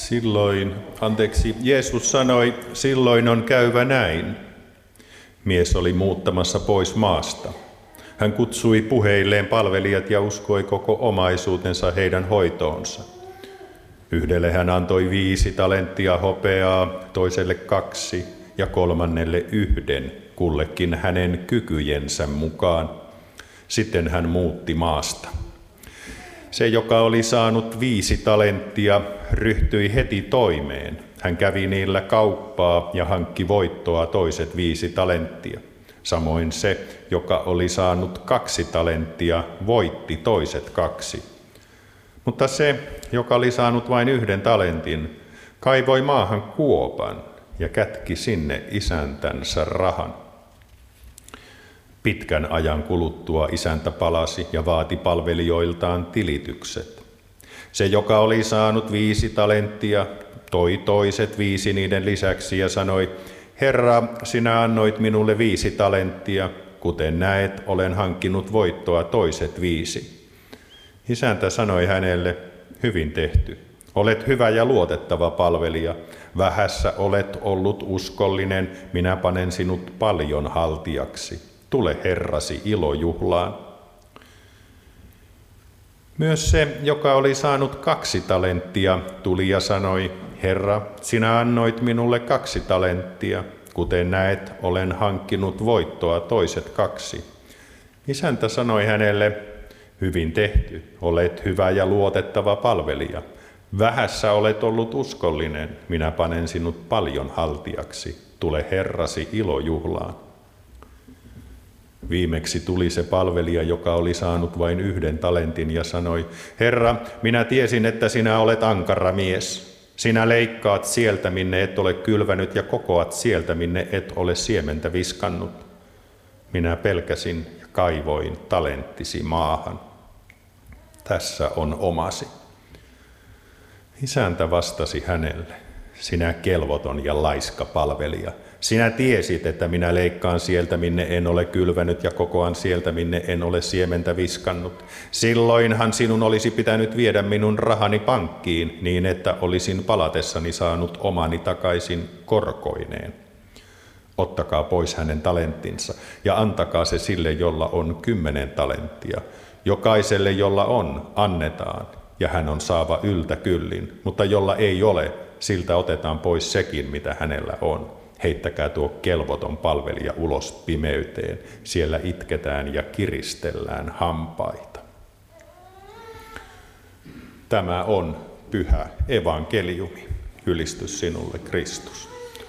Jeesus sanoi, silloin on käyvä näin. Mies oli muuttamassa pois maasta. Hän kutsui puheilleen palvelijat ja uskoi koko omaisuutensa heidän hoitoonsa. Yhdelle hän antoi 5 talenttia hopeaa, toiselle 2 ja kolmannelle 1, kullekin hänen kykyjensä mukaan. Sitten hän muutti maasta. Se, joka oli saanut 5 talenttia, ryhtyi heti toimeen. Hän kävi niillä kauppaa ja hankki voittoa toiset 5 talenttia. Samoin se, joka oli saanut 2 talenttia, voitti toiset 2. Mutta se, joka oli saanut vain 1 talentin, kaivoi maahan kuopan ja kätki sinne isäntänsä rahan. Pitkän ajan kuluttua isäntä palasi ja vaati palvelijoiltaan tilitykset. Se, joka oli saanut 5 talenttia, toi toiset 5 niiden lisäksi ja sanoi, Herra, sinä annoit minulle 5 talenttia, kuten näet, olen hankkinut voittoa toiset 5. Isäntä sanoi hänelle, hyvin tehty. Olet hyvä ja luotettava palvelija. Vähässä olet ollut uskollinen, minä panen sinut paljon haltijaksi. Tule herrasi ilojuhlaan. Myös se, joka oli saanut 2 talenttia, tuli ja sanoi, Herra, sinä annoit minulle 2 talenttia. Kuten näet, olen hankkinut voittoa toiset 2. Isäntä sanoi hänelle, hyvin tehty, olet hyvä ja luotettava palvelija. Vähässä olet ollut uskollinen, minä panen sinut paljon haltijaksi. Tule herrasi ilojuhlaan. Viimeksi tuli se palvelija, joka oli saanut vain 1 talentin ja sanoi, Herra, minä tiesin, että sinä olet ankara mies. Sinä leikkaat sieltä, minne et ole kylvänyt ja kokoat sieltä, minne et ole siementä viskannut. Minä pelkäsin ja kaivoin talenttisi maahan. Tässä on omasi. Isäntä vastasi hänelle, sinä kelvoton ja laiska palvelija. Sinä tiesit, että minä leikkaan sieltä, minne en ole kylvänyt ja kokoan sieltä, minne en ole siementä viskannut. Silloinhan sinun olisi pitänyt viedä minun rahani pankkiin, niin että olisin palatessani saanut omani takaisin korkoineen. Ottakaa pois hänen talenttinsa ja antakaa se sille, jolla on 10 talenttia. Jokaiselle, jolla on, annetaan, ja hän on saava yltäkyllin, mutta jolla ei ole, siltä otetaan pois sekin, mitä hänellä on. Heittäkää tuo kelvoton palvelija ulos pimeyteen, siellä itketään ja kiristellään hampaita. Tämä on pyhä evankeliumi. Ylistys sinulle, Kristus.